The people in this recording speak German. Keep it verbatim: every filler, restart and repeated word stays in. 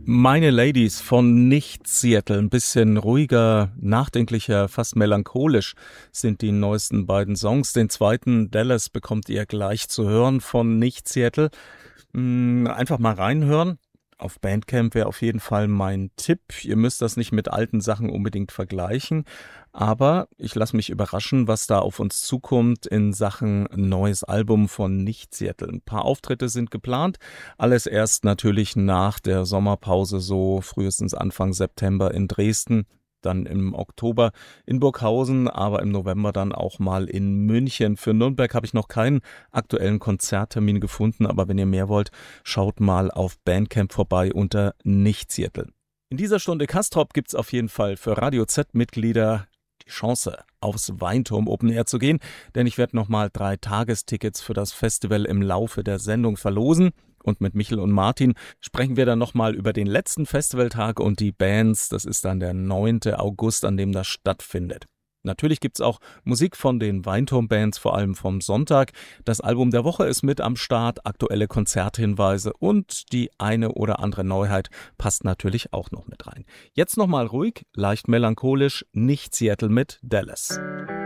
Meine Ladies von Nicht-Seattle, ein bisschen ruhiger, nachdenklicher, fast melancholisch sind die neuesten beiden Songs. Den zweiten, Dallas, bekommt ihr gleich zu hören von Nicht-Seattle. Mm, Einfach mal reinhören. Auf Bandcamp wäre auf jeden Fall mein Tipp. Ihr müsst das nicht mit alten Sachen unbedingt vergleichen, aber ich lasse mich überraschen, was da auf uns zukommt in Sachen neues Album von Nicht-Seattle. Ein paar Auftritte sind geplant. Alles erst natürlich nach der Sommerpause, so frühestens Anfang September in Dresden, dann im Oktober in Burghausen, aber im November dann auch mal in München. Für Nürnberg habe ich noch keinen aktuellen Konzerttermin gefunden, aber wenn ihr mehr wollt, schaut mal auf Bandcamp vorbei unter Nicht-Seattle. In dieser Stunde Castrop gibt es auf jeden Fall für Radio Z-Mitglieder die Chance, aufs Weinturm Open Air zu gehen, denn ich werde nochmal drei Tagestickets für das Festival im Laufe der Sendung verlosen. Und mit Michel und Martin sprechen wir dann nochmal über den letzten Festivaltag und die Bands. Das ist dann der neunte August, an dem das stattfindet. Natürlich gibt's auch Musik von den Weinturm-Bands, vor allem vom Sonntag. Das Album der Woche ist mit am Start, aktuelle Konzerthinweise und die eine oder andere Neuheit passt natürlich auch noch mit rein. Jetzt nochmal ruhig, leicht melancholisch, Nicht-Seattle mit Dallas.